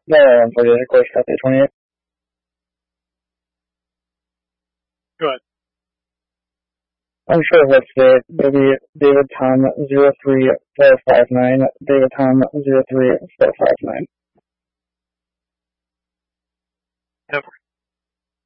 For the course, copy 28. Go ahead. I'm sure what's the baby David Tom 03459, David Tom 03459. Never.